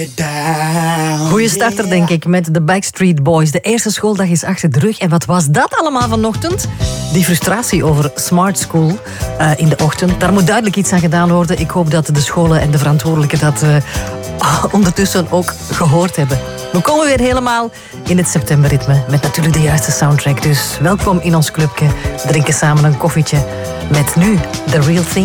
Goeie starter, denk ik, met de Backstreet Boys. De eerste schooldag is achter de rug. En wat was dat allemaal vanochtend? Die frustratie over Smart School in de ochtend. Daar moet duidelijk iets aan gedaan worden. Ik hoop dat de scholen en de verantwoordelijken dat ondertussen ook gehoord hebben. We komen weer helemaal in het septemberritme. Met natuurlijk de juiste soundtrack. Dus welkom in ons clubje. Drinken samen een koffietje. Met nu The Real Thing.